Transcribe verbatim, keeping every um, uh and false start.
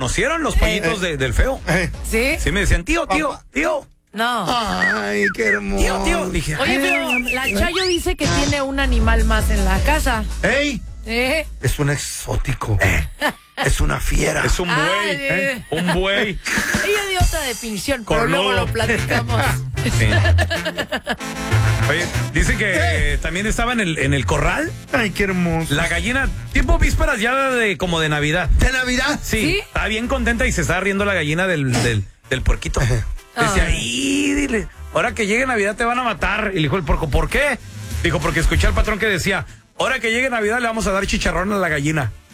conocieron los pollitos de, del feo. ¿Sí? Sí, me decían, tío, tío, Papá. tío. No. Ay, qué hermoso. Tío, tío. Dije, Oye, ay, pero la Chayo dice que tiene un animal más en la casa. ¡Ey! ¿Eh? Es un exótico. Es una fiera. es un buey. Ay, ¿eh? Un buey. Ella dio otra definición, pero Cornudo. luego lo platicamos. Sí. Oye, dice que también estaba en el, en el corral. Ay, qué hermoso. La gallina, tiempo vísperas ya de como de Navidad. ¿De Navidad? Sí, ¿Sí? estaba bien contenta y se estaba riendo la gallina del, del, del puerquito. Decía, Ay. y dile, ahora que llegue Navidad te van a matar. Y le dijo el puerco, ¿por qué? Dijo, porque escuché al patrón que decía, ahora que llegue Navidad le vamos a dar chicharrón a la gallina.